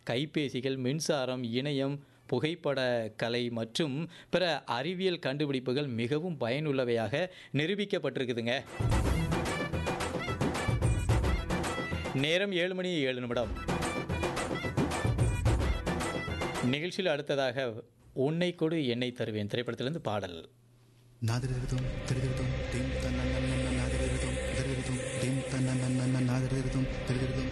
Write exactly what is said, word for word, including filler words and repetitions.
கைபேசிகள், மின்சாரம், இணையம், புகைப்பட கலை மற்றும் பிற அறிவியல் கண்டுபிடிப்புகள் மிகவும் பயனுள்ளவையாக நிரூபிக்கப்பட்டிருக்குதுங்க. நேரம் ஏழு மணி ஏழு நிமிடம். நிகழ்ச்சியில் அடுத்ததாக உன்னை கொடு என்னை தருவேன் திரைப்படத்திலிருந்து பாடல். நாதிருதும் திருதிருதும் தீம் தன்னன்னன்ன நாதிருதும் திருதிருதும் தீம் தன்னன்னன்ன நாதிருதும் திருதிருதும்